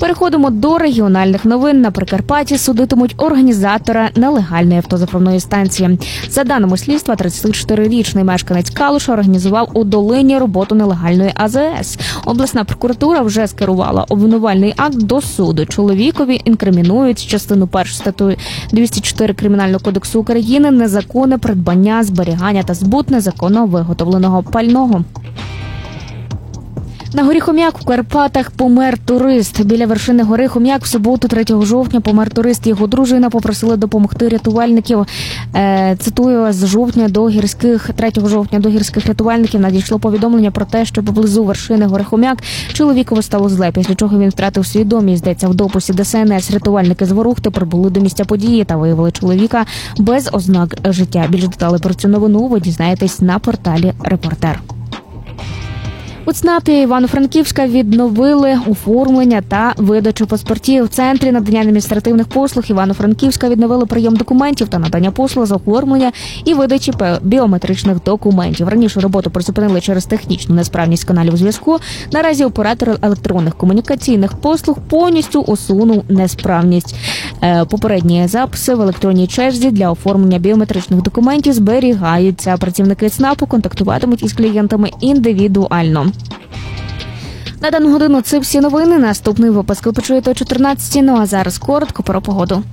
Переходимо до регіональних новин. На Прикарпатті судитимуть організатора нелегальної автозаправної станції. За даними слідства, 34-річний мешканець Калуша організував у Долині роботу нелегальної АЗС. Обласна прокуратура вже скерувала обвинувальний акт до суду. Чоловікові інкримінують частину 1 статтею 204 Кримінального кодексу України незаконне придбання, зберігання та збут незаконно виготовленого пального. На горі Хом'як у Карпатах помер турист. Біля вершини гори Хом'як в суботу 3 жовтня помер турист. Його дружина попросила допомогти рятувальників. Цитую, з 3 жовтня до гірських рятувальників надійшло повідомлення про те, що поблизу вершини гори Хом'як чоловікові стало зле, після чого він втратив свідомість. Йдеться в дописі ДСНС. Рятувальники з Ворухти прибули до місця події та виявили чоловіка без ознак життя. Більше деталей про цю новину ви дізнаєтесь на порталі «Репортер». У ЦНАПі Івано-Франківська відновили оформлення та видачу паспортів. В Центрі надання адміністративних послуг Івано-Франківська відновили прийом документів та надання послуг з оформлення і видачі біометричних документів. Раніше роботу призупинили через технічну несправність каналів зв'язку. Наразі оператор електронних комунікаційних послуг повністю усунув несправність. Попередні записи в електронній черзі для оформлення біометричних документів зберігаються. Працівники ЦНАПу контактуватимуть із клієнтами індивідуально. На дану годину це всі новини. Наступний випуск ви почуєте о 14:00. Ну а зараз коротко про погоду.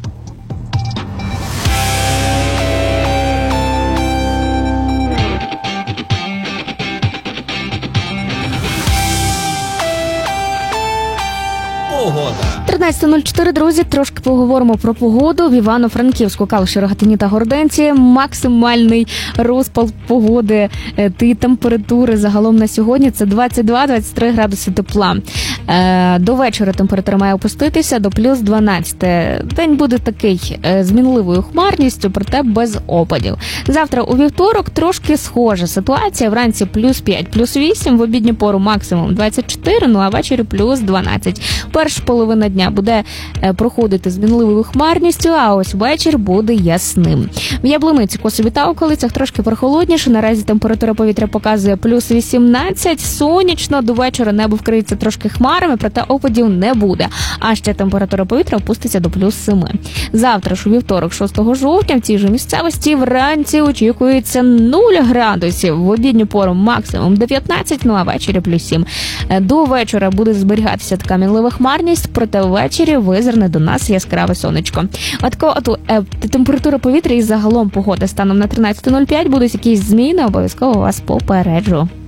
Погода. 13:04, друзі, трошки поговоримо про погоду. В Івано-Франківську, Калуші, Рогатині та Городенці максимальний розпал погоди і температури загалом на сьогодні – це 22-23 градуси тепла. До вечора температура має опуститися до плюс 12. День буде такий з мінливою хмарністю, проте без опадів. Завтра у вівторок трошки схожа ситуація. Вранці плюс 5, плюс 8, в обідню пору максимум 24, ну а ввечері плюс 12. Перша половина дня буде проходити з мінливою хмарністю, а ось вечір буде ясним. В Яблуниці, Косові та околицях трошки прохолодніше. Наразі температура повітря показує плюс 18, сонячно, до вечора небо вкриється трошки хмарами, проте опадів не буде. А ще температура повітря опуститься до плюс 7. Завтра ж у вівторок, 6 жовтня, в цій же місцевості вранці очікується 0 градусів. В обідню пору максимум 19, ну а ввечері плюс 7. До вечора буде зберігатися така мінлива хмарність, проте ввечері визирне до нас яскраве сонечко. Температура повітря і загалом погода станом на 13:05 будуть якісь зміни, обов'язково вас попереджу.